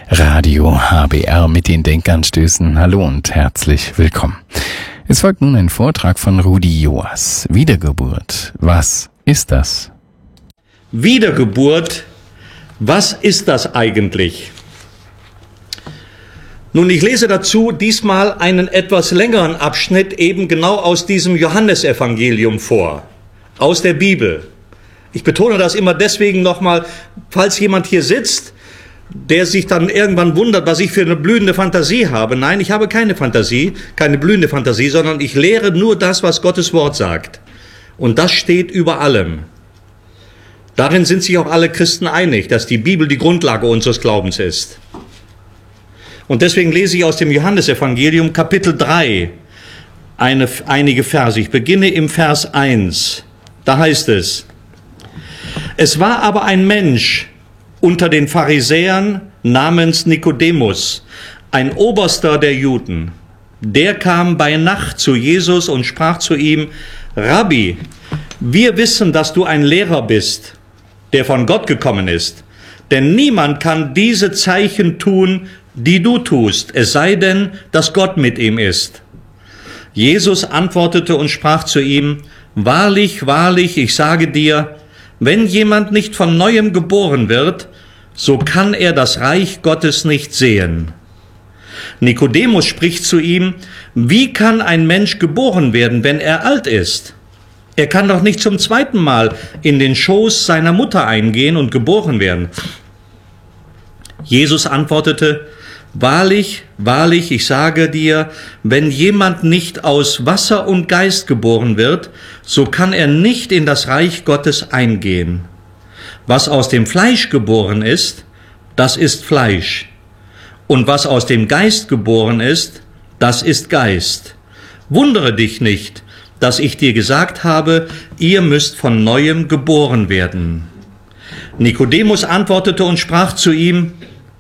Radio HBR mit den Denkanstößen. Hallo und herzlich willkommen. Es folgt nun ein Vortrag von Rudi Joas. Wiedergeburt. Was ist das? Wiedergeburt. Was ist das eigentlich? Nun, ich lese dazu diesmal einen etwas längeren Abschnitt eben genau aus diesem Johannesevangelium vor, aus der Bibel. Ich betone das immer deswegen nochmal, falls jemand hier sitzt, der sich dann irgendwann wundert, was ich für eine blühende Fantasie habe. Nein, ich habe keine Fantasie, keine blühende Fantasie, sondern ich lehre nur das, was Gottes Wort sagt. Und das steht über allem. Darin sind sich auch alle Christen einig, dass die Bibel die Grundlage unseres Glaubens ist. Und deswegen lese ich aus dem Johannesevangelium Kapitel 3 einige Verse. Ich beginne im Vers 1. Da heißt es: Es war aber ein Mensch unter den Pharisäern namens Nikodemus, ein Oberster der Juden. Der kam bei Nacht zu Jesus und sprach zu ihm: Rabbi, wir wissen, dass du ein Lehrer bist, der von Gott gekommen ist. Denn niemand kann diese Zeichen tun, die du tust, es sei denn, dass Gott mit ihm ist. Jesus antwortete und sprach zu ihm: Wahrlich, wahrlich, ich sage dir, wenn jemand nicht von Neuem geboren wird, so kann er das Reich Gottes nicht sehen. Nikodemus spricht zu ihm: Wie kann ein Mensch geboren werden, wenn er alt ist? Er kann doch nicht zum zweiten Mal in den Schoß seiner Mutter eingehen und geboren werden. Jesus antwortete: Wahrlich, wahrlich, ich sage dir, wenn jemand nicht aus Wasser und Geist geboren wird, so kann er nicht in das Reich Gottes eingehen. Was aus dem Fleisch geboren ist, das ist Fleisch. Und was aus dem Geist geboren ist, das ist Geist. Wundere dich nicht, dass ich dir gesagt habe, ihr müsst von Neuem geboren werden. Nikodemus antwortete und sprach zu ihm: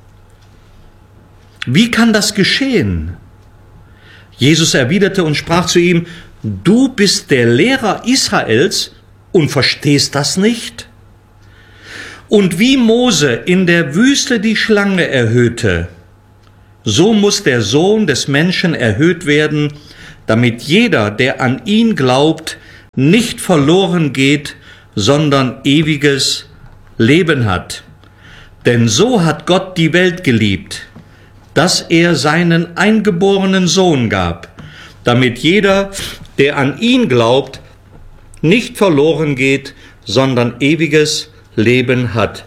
Wie kann das geschehen? Jesus erwiderte und sprach zu ihm: Du bist der Lehrer Israels und verstehst das nicht? Und wie Mose in der Wüste die Schlange erhöhte, so muss der Sohn des Menschen erhöht werden, damit jeder, der an ihn glaubt, nicht verloren geht, sondern ewiges Leben hat. Denn so hat Gott die Welt geliebt, dass er seinen eingeborenen Sohn gab, damit jeder, der an ihn glaubt, nicht verloren geht, sondern ewiges Leben hat.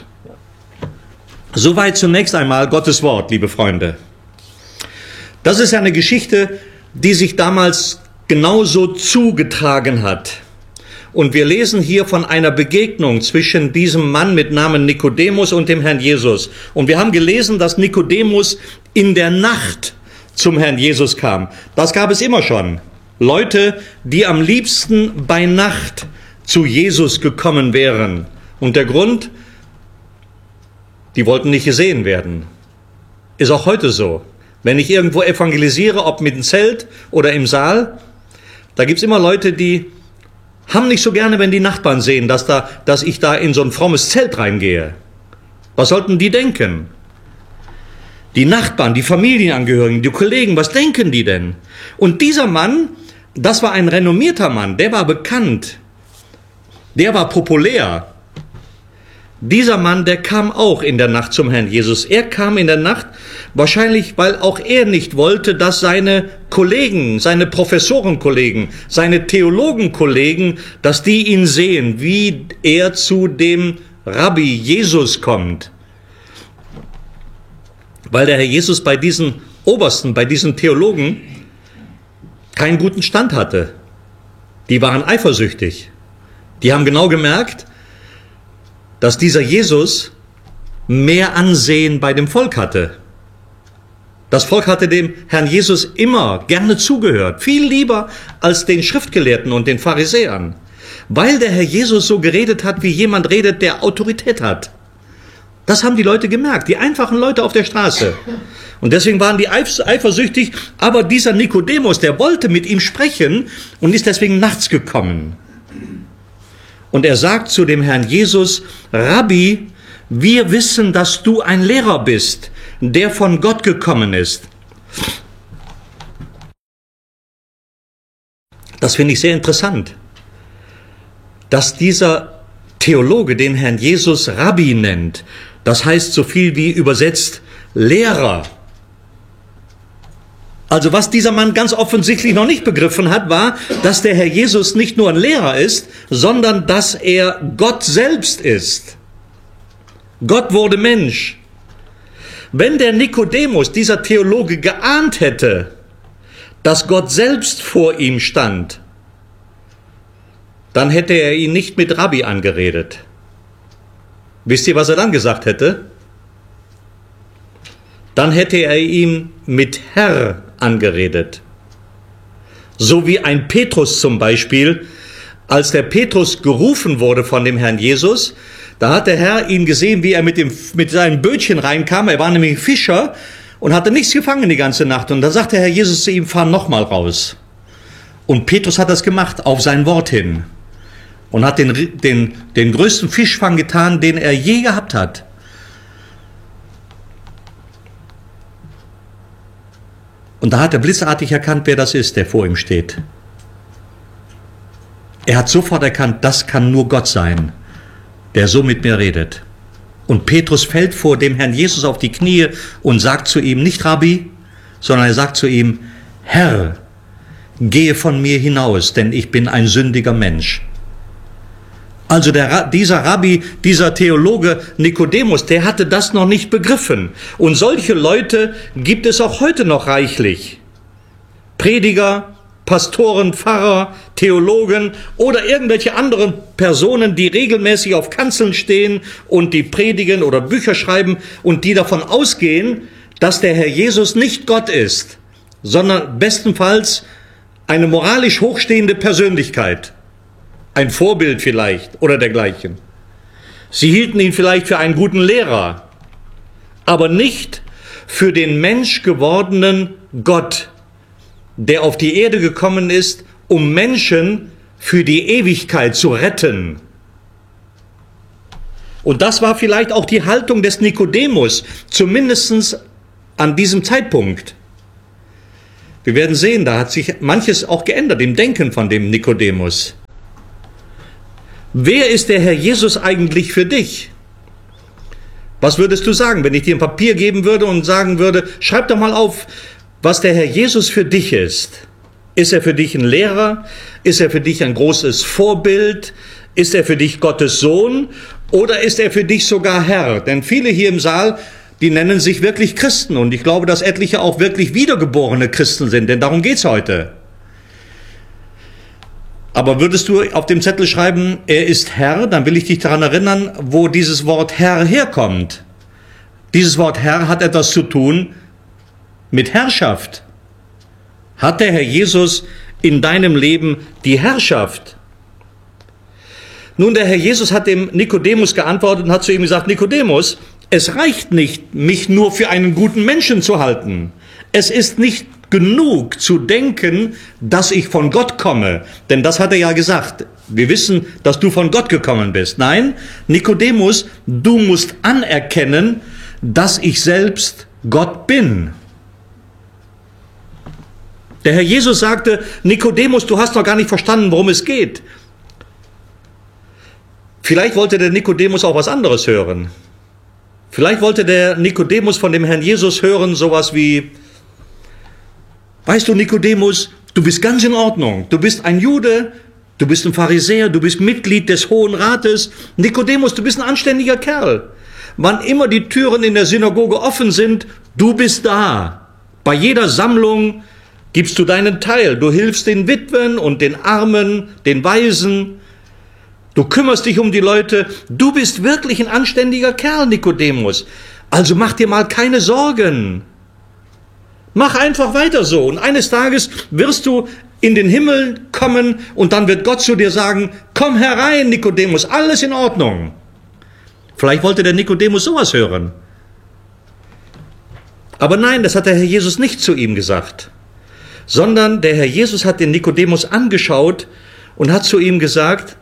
Soweit zunächst einmal Gottes Wort, liebe Freunde. Das ist eine Geschichte, die sich damals genauso zugetragen hat. Und wir lesen hier von einer Begegnung zwischen diesem Mann mit Namen Nikodemus und dem Herrn Jesus. Und wir haben gelesen, dass Nikodemus in der Nacht zum Herrn Jesus kam. Das gab es immer schon. Leute, die am liebsten bei Nacht zu Jesus gekommen wären. Und der Grund: die wollten nicht gesehen werden. Ist auch heute so. Wenn ich irgendwo evangelisiere, ob mit dem Zelt oder im Saal, da gibt's immer Leute, die haben nicht so gerne, wenn die Nachbarn sehen, dass ich da in so ein frommes Zelt reingehe. Was sollten die denken? Die Nachbarn, die Familienangehörigen, die Kollegen, was denken die denn? Und dieser Mann, das war ein renommierter Mann, der war bekannt, der war populär. Dieser Mann, der kam auch in der Nacht zum Herrn Jesus. Er kam in der Nacht, wahrscheinlich, weil auch er nicht wollte, dass seine Kollegen, seine Professorenkollegen, seine Theologenkollegen, dass die ihn sehen, wie er zu dem Rabbi Jesus kommt. Weil der Herr Jesus bei diesen Obersten, bei diesen Theologen keinen guten Stand hatte. Die waren eifersüchtig. Die haben genau gemerkt, dass dieser Jesus mehr Ansehen bei dem Volk hatte. Das Volk hatte dem Herrn Jesus immer gerne zugehört, viel lieber als den Schriftgelehrten und den Pharisäern, weil der Herr Jesus so geredet hat, wie jemand redet, der Autorität hat. Das haben die Leute gemerkt, die einfachen Leute auf der Straße. Und deswegen waren die eifersüchtig, aber dieser Nikodemus, der wollte mit ihm sprechen und ist deswegen nachts gekommen. Und er sagt zu dem Herrn Jesus: Rabbi, wir wissen, dass du ein Lehrer bist, der von Gott gekommen ist. Das finde ich sehr interessant, dass dieser Theologe den Herrn Jesus Rabbi nennt. Das heißt so viel wie übersetzt Lehrer. Also was dieser Mann ganz offensichtlich noch nicht begriffen hat, war, dass der Herr Jesus nicht nur ein Lehrer ist, sondern dass er Gott selbst ist. Gott wurde Mensch. Wenn der Nikodemus, dieser Theologe, geahnt hätte, dass Gott selbst vor ihm stand, dann hätte er ihn nicht mit Rabbi angeredet. Wisst ihr, was er dann gesagt hätte? Dann hätte er ihn mit Herr angeredet. So wie ein Petrus zum Beispiel, als der Petrus gerufen wurde von dem Herrn Jesus, da hat der Herr ihn gesehen, wie er mit seinem Bötchen reinkam. Er war nämlich Fischer und hatte nichts gefangen die ganze Nacht. Und da sagt der Herr Jesus zu ihm, fahr nochmal raus. Und Petrus hat das gemacht, auf sein Wort hin. Und hat den größten Fischfang getan, den er je gehabt hat. Und da hat er blitzartig erkannt, wer das ist, der vor ihm steht. Er hat sofort erkannt, das kann nur Gott sein, der so mit mir redet. Und Petrus fällt vor dem Herrn Jesus auf die Knie und sagt zu ihm, nicht Rabbi, sondern er sagt zu ihm, Herr, gehe von mir hinaus, denn ich bin ein sündiger Mensch. Also dieser Rabbi, dieser Theologe Nikodemus, der hatte das noch nicht begriffen. Und solche Leute gibt es auch heute noch reichlich. Prediger, Pastoren, Pfarrer, Theologen oder irgendwelche anderen Personen, die regelmäßig auf Kanzeln stehen und die predigen oder Bücher schreiben und die davon ausgehen, dass der Herr Jesus nicht Gott ist, sondern bestenfalls eine moralisch hochstehende Persönlichkeit. Ein Vorbild vielleicht oder dergleichen. Sie hielten ihn vielleicht für einen guten Lehrer, aber nicht für den menschgewordenen Gott, der auf die Erde gekommen ist, um Menschen für die Ewigkeit zu retten. Und das war vielleicht auch die Haltung des Nikodemus, zumindest an diesem Zeitpunkt. Wir werden sehen, da hat sich manches auch geändert im Denken von dem Nikodemus. Wer ist der Herr Jesus eigentlich für dich? Was würdest du sagen, wenn ich dir ein Papier geben würde und sagen würde, schreib doch mal auf, was der Herr Jesus für dich ist? Ist er für dich ein Lehrer? Ist er für dich ein großes Vorbild? Ist er für dich Gottes Sohn? Oder ist er für dich sogar Herr? Denn viele hier im Saal, die nennen sich wirklich Christen. Und ich glaube, dass etliche auch wirklich wiedergeborene Christen sind, denn darum geht's heute. Aber würdest du auf dem Zettel schreiben, er ist Herr, dann will ich dich daran erinnern, wo dieses Wort Herr herkommt. Dieses Wort Herr hat etwas zu tun mit Herrschaft. Hat der Herr Jesus in deinem Leben die Herrschaft? Nun, der Herr Jesus hat dem Nikodemus geantwortet und hat zu ihm gesagt, Nikodemus, es reicht nicht, mich nur für einen guten Menschen zu halten. Es ist nicht genug zu denken, dass ich von Gott komme. Denn das hat er ja gesagt. Wir wissen, dass du von Gott gekommen bist. Nein, Nikodemus, du musst anerkennen, dass ich selbst Gott bin. Der Herr Jesus sagte, Nikodemus, du hast noch gar nicht verstanden, worum es geht. Vielleicht wollte der Nikodemus auch was anderes hören. Vielleicht wollte der Nikodemus von dem Herrn Jesus hören, sowas wie, weißt du, Nikodemus, du bist ganz in Ordnung. Du bist ein Jude, du bist ein Pharisäer, du bist Mitglied des Hohen Rates. Nikodemus, du bist ein anständiger Kerl. Wann immer die Türen in der Synagoge offen sind, du bist da. Bei jeder Sammlung gibst du deinen Teil. Du hilfst den Witwen und den Armen, den Waisen. Du kümmerst dich um die Leute. Du bist wirklich ein anständiger Kerl, Nikodemus. Also mach dir mal keine Sorgen. Mach einfach weiter so. Und eines Tages wirst du in den Himmel kommen und dann wird Gott zu dir sagen, komm herein, Nikodemus, alles in Ordnung. Vielleicht wollte der Nikodemus sowas hören. Aber nein, das hat der Herr Jesus nicht zu ihm gesagt. Sondern der Herr Jesus hat den Nikodemus angeschaut und hat zu ihm gesagt,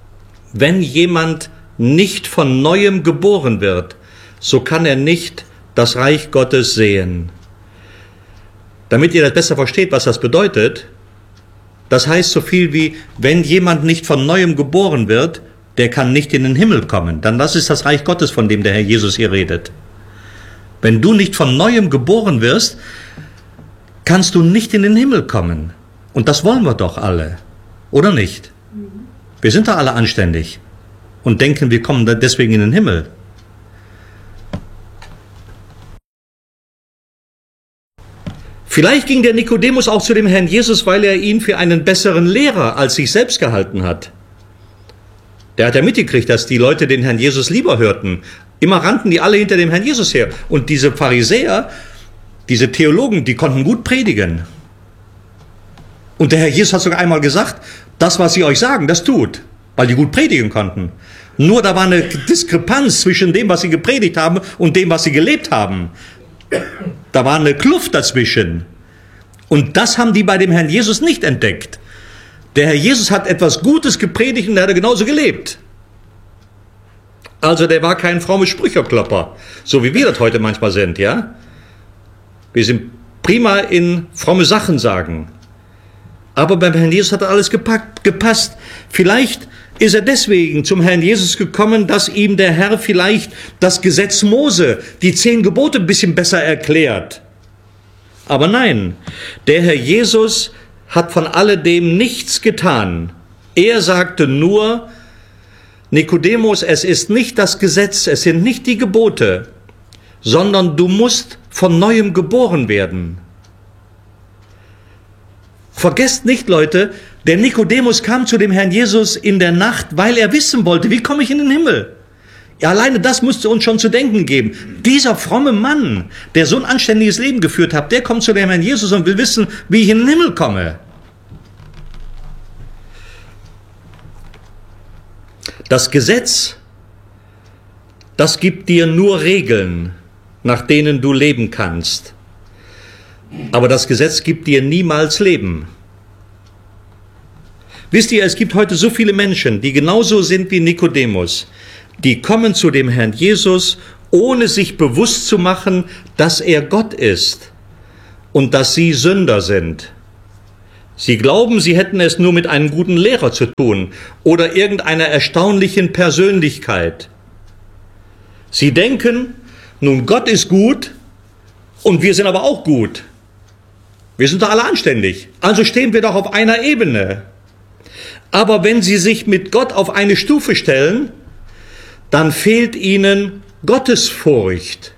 wenn jemand nicht von Neuem geboren wird, so kann er nicht das Reich Gottes sehen. Damit ihr das besser versteht, was das bedeutet, das heißt so viel wie, wenn jemand nicht von Neuem geboren wird, der kann nicht in den Himmel kommen. Dann das ist das Reich Gottes, von dem der Herr Jesus hier redet. Wenn du nicht von Neuem geboren wirst, kannst du nicht in den Himmel kommen. Und das wollen wir doch alle, oder nicht? Wir sind doch alle anständig und denken, wir kommen deswegen in den Himmel. Vielleicht ging der Nikodemus auch zu dem Herrn Jesus, weil er ihn für einen besseren Lehrer als sich selbst gehalten hat. Der hat ja mitgekriegt, dass die Leute den Herrn Jesus lieber hörten. Immer rannten die alle hinter dem Herrn Jesus her. Und diese Pharisäer, diese Theologen, die konnten gut predigen. Und der Herr Jesus hat sogar einmal gesagt, das, was sie euch sagen, das tut, weil die gut predigen konnten. Nur da war eine Diskrepanz zwischen dem, was sie gepredigt haben und dem, was sie gelebt haben. Da war eine Kluft dazwischen. Und das haben die bei dem Herrn Jesus nicht entdeckt. Der Herr Jesus hat etwas Gutes gepredigt und der hat er genauso gelebt. Also der war kein frommer Sprücheklopper, so wie wir das heute manchmal sind, ja? Wir sind prima in fromme Sachen sagen. Aber beim Herrn Jesus hat alles gepasst. Vielleicht ist er deswegen zum Herrn Jesus gekommen, dass ihm der Herr vielleicht das Gesetz Mose, die 10 Gebote ein bisschen besser erklärt. Aber nein, der Herr Jesus hat von alledem nichts getan. Er sagte nur, Nikodemus, es ist nicht das Gesetz, es sind nicht die Gebote, sondern du musst von Neuem geboren werden. Vergesst nicht, Leute, der Nikodemus kam zu dem Herrn Jesus in der Nacht, weil er wissen wollte, wie komme ich in den Himmel? Ja, alleine das musste uns schon zu denken geben. Dieser fromme Mann, der so ein anständiges Leben geführt hat, der kommt zu dem Herrn Jesus und will wissen, wie ich in den Himmel komme. Das Gesetz, das gibt dir nur Regeln, nach denen du leben kannst. Aber das Gesetz gibt dir niemals Leben. Wisst ihr, es gibt heute so viele Menschen, die genauso sind wie Nikodemus. Die kommen zu dem Herrn Jesus, ohne sich bewusst zu machen, dass er Gott ist und dass sie Sünder sind. Sie glauben, sie hätten es nur mit einem guten Lehrer zu tun oder irgendeiner erstaunlichen Persönlichkeit. Sie denken, nun Gott ist gut und wir sind aber auch gut. Wir sind doch alle anständig, also stehen wir doch auf einer Ebene. Aber wenn sie sich mit Gott auf eine Stufe stellen, dann fehlt ihnen Gottesfurcht.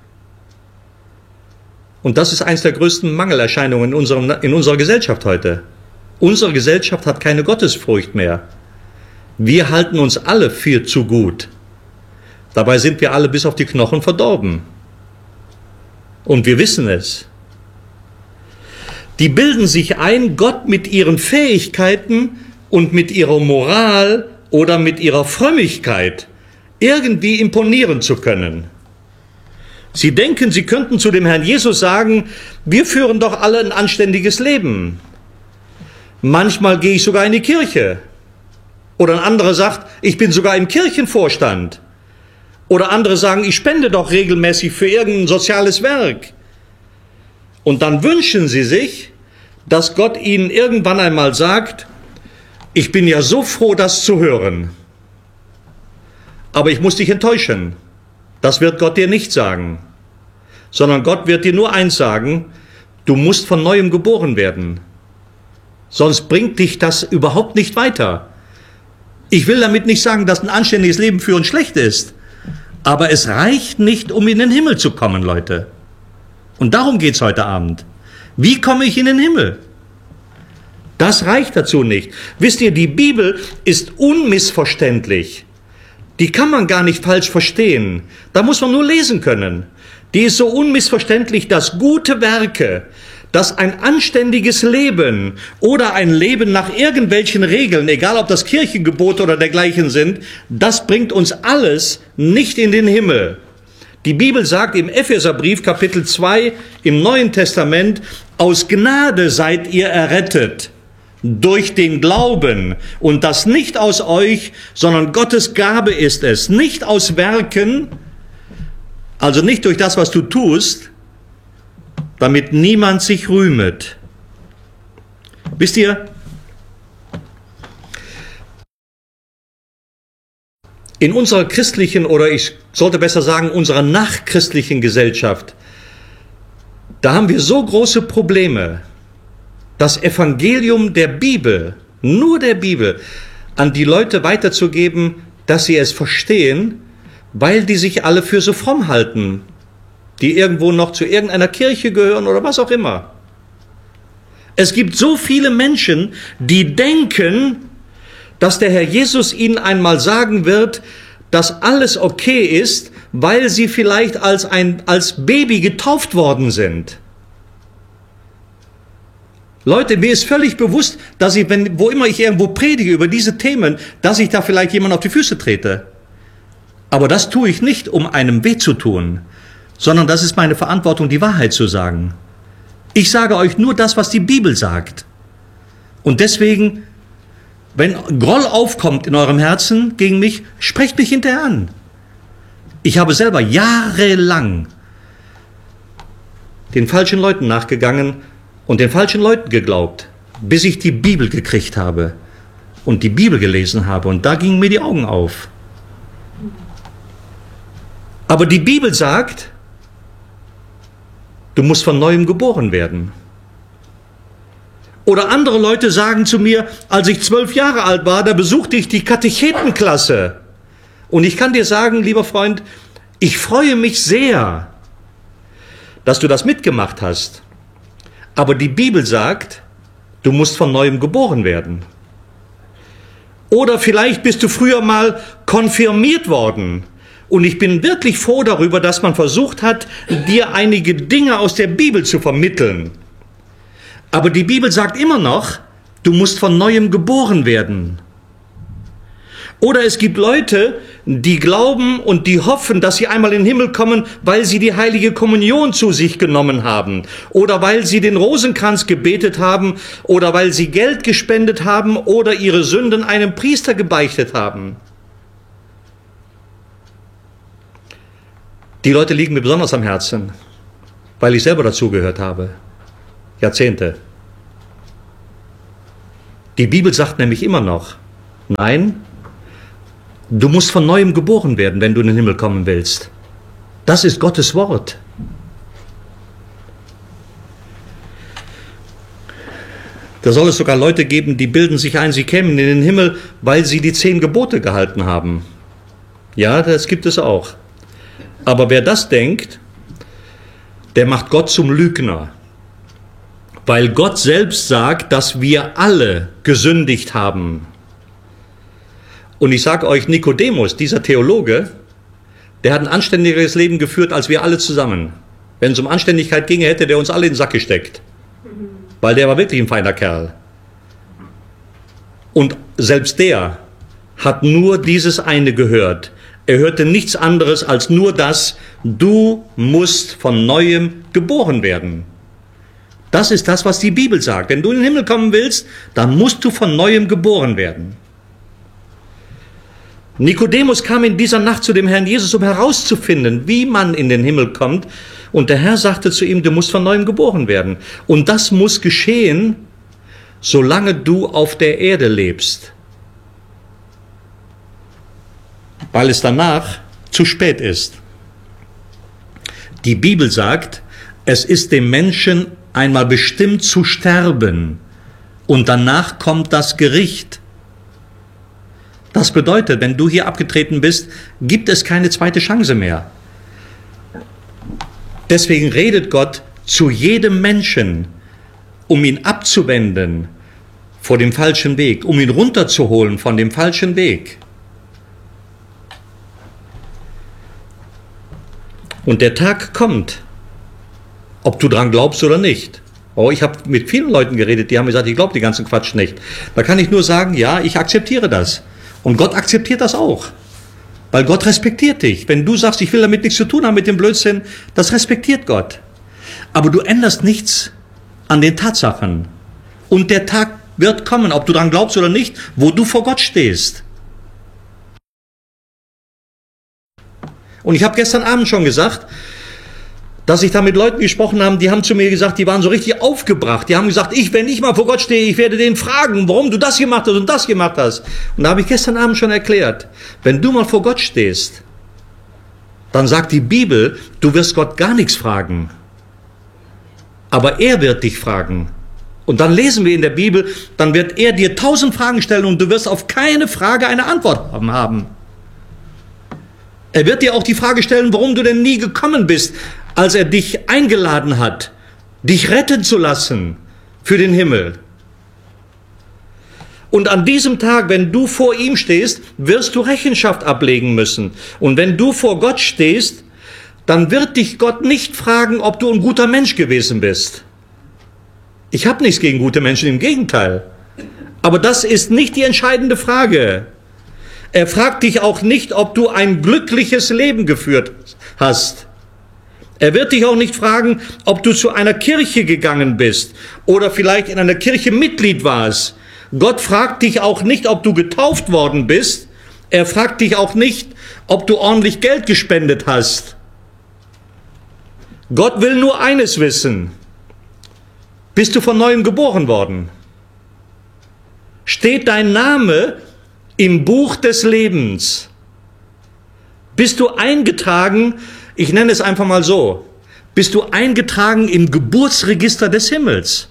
Und das ist eines der größten Mangelerscheinungen in unserer Gesellschaft heute. Unsere Gesellschaft hat keine Gottesfurcht mehr. Wir halten uns alle viel zu gut. Dabei sind wir alle bis auf die Knochen verdorben. Und wir wissen es. Die bilden sich ein, Gott mit ihren Fähigkeiten und mit ihrer Moral oder mit ihrer Frömmigkeit irgendwie imponieren zu können. Sie denken, sie könnten zu dem Herrn Jesus sagen, wir führen doch alle ein anständiges Leben. Manchmal gehe ich sogar in die Kirche. Oder ein anderer sagt, ich bin sogar im Kirchenvorstand. Oder andere sagen, ich spende doch regelmäßig für irgendein soziales Werk. Und dann wünschen sie sich, dass Gott ihnen irgendwann einmal sagt, ich bin ja so froh, das zu hören. Aber ich muss dich enttäuschen. Das wird Gott dir nicht sagen. Sondern Gott wird dir nur eins sagen, du musst von Neuem geboren werden. Sonst bringt dich das überhaupt nicht weiter. Ich will damit nicht sagen, dass ein anständiges Leben für uns schlecht ist. Aber es reicht nicht, um in den Himmel zu kommen, Leute. Und darum geht's heute Abend. Wie komme ich in den Himmel? Das reicht dazu nicht. Wisst ihr, die Bibel ist unmissverständlich. Die kann man gar nicht falsch verstehen. Da muss man nur lesen können. Die ist so unmissverständlich, dass gute Werke, dass ein anständiges Leben oder ein Leben nach irgendwelchen Regeln, egal ob das Kirchengebot oder dergleichen sind, das bringt uns alles nicht in den Himmel. Die Bibel sagt im Epheserbrief Kapitel 2 im Neuen Testament, aus Gnade seid ihr errettet durch den Glauben und das nicht aus euch, sondern Gottes Gabe ist es, nicht aus Werken, Also nicht durch das, was du tust, damit niemand sich rühmet. Wisst ihr, in unserer christlichen, oder ich sollte besser sagen, unserer nachchristlichen Gesellschaft, da haben wir so große Probleme, das Evangelium der Bibel, nur der Bibel, an die Leute weiterzugeben, dass sie es verstehen, weil die sich alle für so fromm halten, die irgendwo noch zu irgendeiner Kirche gehören oder was auch immer. Es gibt so viele Menschen, die denken, dass der Herr Jesus ihnen einmal sagen wird, dass alles okay ist, weil sie vielleicht als Baby getauft worden sind. Leute, mir ist völlig bewusst, dass ich, wo immer ich irgendwo predige über diese Themen, dass ich da vielleicht jemand auf die Füße trete. Aber das tue ich nicht, um einem weh zu tun, sondern das ist meine Verantwortung, die Wahrheit zu sagen. Ich sage euch nur das, was die Bibel sagt. Und deswegen, wenn Groll aufkommt in eurem Herzen gegen mich, sprecht mich hinterher an. Ich habe selber jahrelang den falschen Leuten nachgegangen und den falschen Leuten geglaubt, bis ich die Bibel gekriegt habe und die Bibel gelesen habe. Und da gingen mir die Augen auf. Aber die Bibel sagt, du musst von Neuem geboren werden. Oder andere Leute sagen zu mir, als ich 12 Jahre alt war, da besuchte ich die Katechetenklasse. Und ich kann dir sagen, lieber Freund, ich freue mich sehr, dass du das mitgemacht hast. Aber die Bibel sagt, du musst von Neuem geboren werden. Oder vielleicht bist du früher mal konfirmiert worden. Und ich bin wirklich froh darüber, dass man versucht hat, dir einige Dinge aus der Bibel zu vermitteln. Aber die Bibel sagt immer noch, du musst von Neuem geboren werden. Oder es gibt Leute, die glauben und die hoffen, dass sie einmal in den Himmel kommen, weil sie die heilige Kommunion zu sich genommen haben. Oder weil sie den Rosenkranz gebetet haben. Oder weil sie Geld gespendet haben oder ihre Sünden einem Priester gebeichtet haben. Die Leute liegen mir besonders am Herzen, weil ich selber dazugehört habe. Jahrzehnte. Die Bibel sagt nämlich immer noch, nein, du musst von Neuem geboren werden, wenn du in den Himmel kommen willst. Das ist Gottes Wort. Da soll es sogar Leute geben, die bilden sich ein, sie kämen in den Himmel, weil sie die 10 Gebote gehalten haben. Ja, das gibt es auch. Aber wer das denkt, der macht Gott zum Lügner. Weil Gott selbst sagt, dass wir alle gesündigt haben. Und ich sage euch, Nikodemus, dieser Theologe, der hat ein anständigeres Leben geführt als wir alle zusammen. Wenn es um Anständigkeit ginge, hätte der uns alle in den Sack gesteckt. Weil der war wirklich ein feiner Kerl. Und selbst der hat nur dieses eine gehört. Er hörte nichts anderes als nur das, du musst von Neuem geboren werden. Das ist das, was die Bibel sagt. Wenn du in den Himmel kommen willst, dann musst du von Neuem geboren werden. Nikodemus kam in dieser Nacht zu dem Herrn Jesus, um herauszufinden, wie man in den Himmel kommt. Und der Herr sagte zu ihm, du musst von Neuem geboren werden. Und das muss geschehen, solange du auf der Erde lebst. Weil es danach zu spät ist. Die Bibel sagt, es ist dem Menschen einmal bestimmt zu sterben und danach kommt das Gericht. Das bedeutet, wenn du hier abgetreten bist, gibt es keine zweite Chance mehr. Deswegen redet Gott zu jedem Menschen, um ihn abzuwenden vor dem falschen Weg, um ihn runterzuholen von dem falschen Weg. Und der Tag kommt, ob du dran glaubst oder nicht. Oh, ich habe mit vielen Leuten geredet, die haben gesagt, ich glaube den ganzen Quatsch nicht. Da kann ich nur sagen, ja, ich akzeptiere das. Und Gott akzeptiert das auch. Weil Gott respektiert dich. Wenn du sagst, ich will damit nichts zu tun haben mit dem Blödsinn, das respektiert Gott. Aber du änderst nichts an den Tatsachen. Und der Tag wird kommen, ob du dran glaubst oder nicht, wo du vor Gott stehst. Und ich habe gestern Abend schon gesagt, dass ich da mit Leuten gesprochen habe, die haben zu mir gesagt, die waren so richtig aufgebracht. Die haben gesagt, wenn ich mal vor Gott stehe, ich werde den fragen, warum du das gemacht hast und das gemacht hast. Und da habe ich gestern Abend schon erklärt, wenn du mal vor Gott stehst, dann sagt die Bibel, du wirst Gott gar nichts fragen. Aber er wird dich fragen. Und dann lesen wir in der Bibel, dann wird er dir 1000 Fragen stellen und du wirst auf keine Frage eine Antwort haben. Er wird dir auch die Frage stellen, warum du denn nie gekommen bist, als er dich eingeladen hat, dich retten zu lassen für den Himmel. Und an diesem Tag, wenn du vor ihm stehst, wirst du Rechenschaft ablegen müssen. Und wenn du vor Gott stehst, dann wird dich Gott nicht fragen, ob du ein guter Mensch gewesen bist. Ich habe nichts gegen gute Menschen, im Gegenteil. Aber das ist nicht die entscheidende Frage. Er fragt dich auch nicht, ob du ein glückliches Leben geführt hast. Er wird dich auch nicht fragen, ob du zu einer Kirche gegangen bist oder vielleicht in einer Kirche Mitglied warst. Gott fragt dich auch nicht, ob du getauft worden bist. Er fragt dich auch nicht, ob du ordentlich Geld gespendet hast. Gott will nur eines wissen. Bist du von neuem geboren worden? Steht dein Name im Buch des Lebens? Bist du eingetragen, ich nenne es einfach mal so, bist du eingetragen im Geburtsregister des Himmels?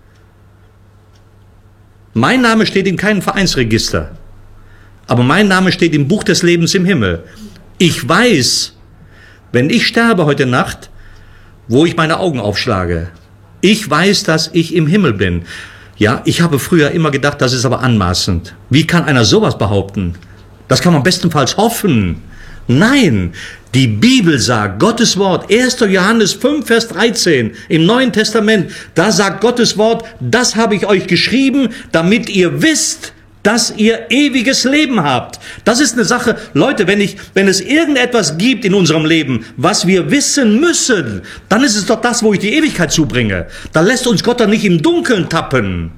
Mein Name steht in keinem Vereinsregister, aber mein Name steht im Buch des Lebens im Himmel. Ich weiß, wenn ich sterbe heute Nacht, wo ich meine Augen aufschlage. Ich weiß, dass ich im Himmel bin. Ja, ich habe früher immer gedacht, das ist aber anmaßend. Wie kann einer sowas behaupten? Das kann man bestenfalls hoffen. Nein, die Bibel sagt, Gottes Wort, 1. Johannes 5, Vers 13 im Neuen Testament, da sagt Gottes Wort, das habe ich euch geschrieben, damit ihr wisst, dass ihr ewiges Leben habt. Das ist eine Sache, Leute, wenn es irgendetwas gibt in unserem Leben, was wir wissen müssen, dann ist es doch das, wo ich die Ewigkeit zubringe. Da lässt uns Gott doch nicht im Dunkeln tappen.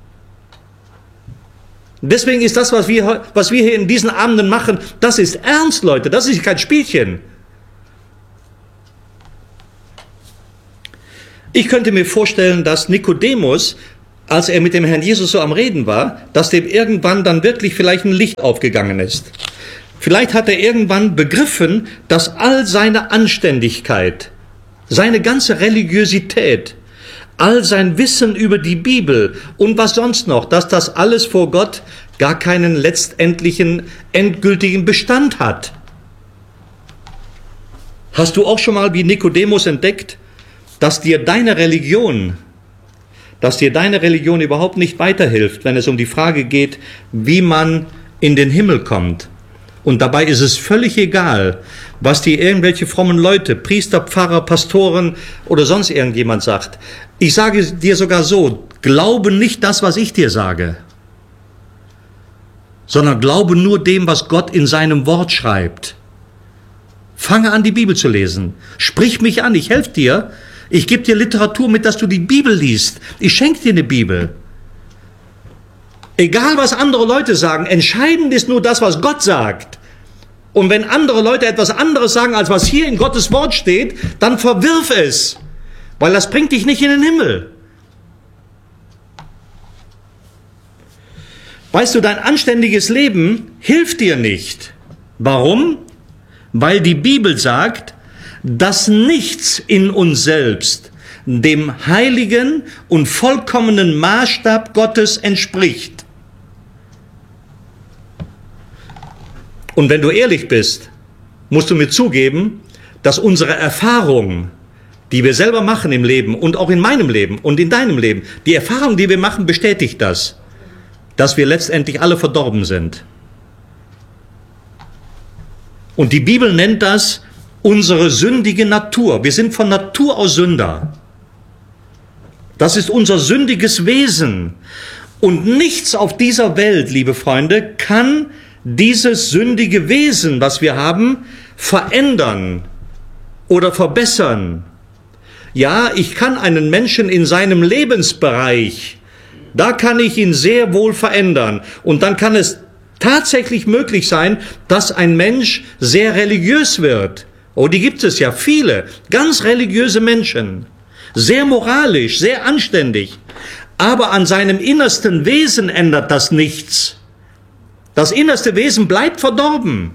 Deswegen ist das, was wir hier in diesen Abenden machen, das ist ernst, Leute, das ist kein Spielchen. Ich könnte mir vorstellen, dass Nikodemus, als er mit dem Herrn Jesus so am Reden war, dass dem irgendwann dann wirklich vielleicht ein Licht aufgegangen ist. Vielleicht hat er irgendwann begriffen, dass all seine Anständigkeit, seine ganze Religiosität, all sein Wissen über die Bibel und was sonst noch, dass das alles vor Gott gar keinen letztendlichen, endgültigen Bestand hat. Hast du auch schon mal wie Nikodemus entdeckt, dass dir deine Religion überhaupt nicht weiterhilft, wenn es um die Frage geht, wie man in den Himmel kommt. Und dabei ist es völlig egal, was dir irgendwelche frommen Leute, Priester, Pfarrer, Pastoren oder sonst irgendjemand sagt. Ich sage dir sogar so, glaube nicht das, was ich dir sage, sondern glaube nur dem, was Gott in seinem Wort schreibt. Fange an, die Bibel zu lesen. Sprich mich an, ich helfe dir. Ich gebe dir Literatur mit, dass du die Bibel liest. Ich schenke dir eine Bibel. Egal, was andere Leute sagen, entscheidend ist nur das, was Gott sagt. Und wenn andere Leute etwas anderes sagen, als was hier in Gottes Wort steht, dann verwirf es, weil das bringt dich nicht in den Himmel. Weißt du, dein anständiges Leben hilft dir nicht. Warum? Weil die Bibel sagt, dass nichts in uns selbst dem heiligen und vollkommenen Maßstab Gottes entspricht. Und wenn du ehrlich bist, musst du mir zugeben, dass unsere Erfahrung, die wir selber machen im Leben und auch in meinem Leben und in deinem Leben, die Erfahrung, die wir machen, bestätigt das, dass wir letztendlich alle verdorben sind. Und die Bibel nennt das unsere sündige Natur. Wir sind von Natur aus Sünder. Das ist unser sündiges Wesen. Und nichts auf dieser Welt, liebe Freunde, kann dieses sündige Wesen, was wir haben, verändern oder verbessern. Ja, ich kann einen Menschen in seinem Lebensbereich, da kann ich ihn sehr wohl verändern. Und dann kann es tatsächlich möglich sein, dass ein Mensch sehr religiös wird. Oh, die gibt es ja, viele, ganz religiöse Menschen, sehr moralisch, sehr anständig, aber an seinem innersten Wesen ändert das nichts. Das innerste Wesen bleibt verdorben.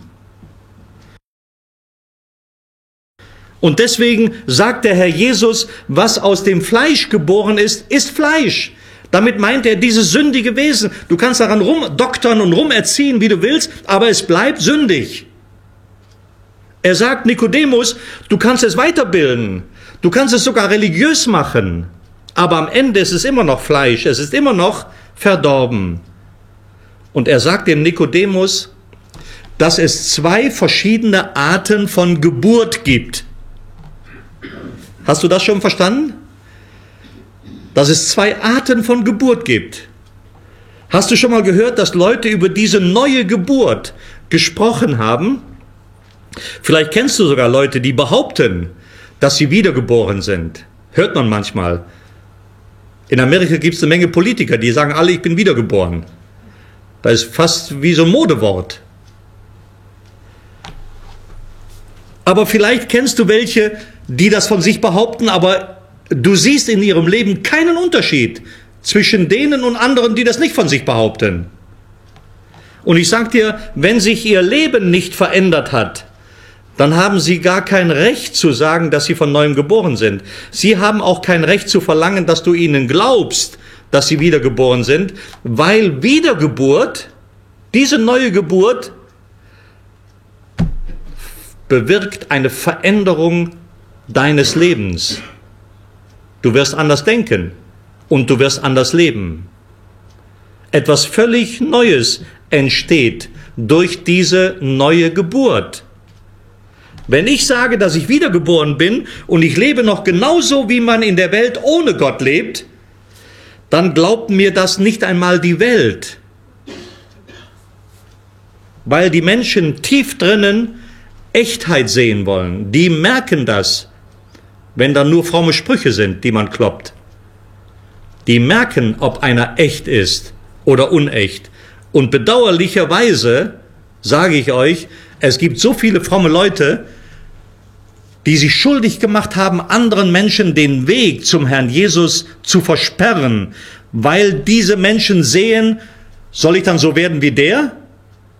Und deswegen sagt der Herr Jesus, was aus dem Fleisch geboren ist, ist Fleisch. Damit meint er dieses sündige Wesen. Du kannst daran rumdoktern und rumerziehen, wie du willst, aber es bleibt sündig. Er sagt Nikodemus, du kannst es weiterbilden, du kannst es sogar religiös machen, aber am Ende ist es immer noch Fleisch, es ist immer noch verdorben. Und er sagt dem Nikodemus, dass es 2 verschiedene Arten von Geburt gibt. Hast du das schon verstanden? Dass es 2 Arten von Geburt gibt. Hast du schon mal gehört, dass Leute über diese neue Geburt gesprochen haben? Vielleicht kennst du sogar Leute, die behaupten, dass sie wiedergeboren sind. Hört man manchmal. In Amerika gibt es eine Menge Politiker, die sagen alle, ich bin wiedergeboren. Das ist fast wie so ein Modewort. Aber vielleicht kennst du welche, die das von sich behaupten, aber du siehst in ihrem Leben keinen Unterschied zwischen denen und anderen, die das nicht von sich behaupten. Und ich sage dir, wenn sich ihr Leben nicht verändert hat, dann haben sie gar kein Recht zu sagen, dass sie von neuem geboren sind. Sie haben auch kein Recht zu verlangen, dass du ihnen glaubst, dass sie wiedergeboren sind, weil Wiedergeburt, diese neue Geburt, bewirkt eine Veränderung deines Lebens. Du wirst anders denken und du wirst anders leben. Etwas völlig Neues entsteht durch diese neue Geburt. Wenn ich sage, dass ich wiedergeboren bin und ich lebe noch genauso, wie man in der Welt ohne Gott lebt, dann glaubt mir das nicht einmal die Welt. Weil die Menschen tief drinnen Echtheit sehen wollen. Die merken das, wenn da nur fromme Sprüche sind, die man kloppt. Die merken, ob einer echt ist oder unecht. Und bedauerlicherweise, sage ich euch, es gibt so viele fromme Leute, die sich schuldig gemacht haben, anderen Menschen den Weg zum Herrn Jesus zu versperren, weil diese Menschen sehen, soll ich dann so werden wie der?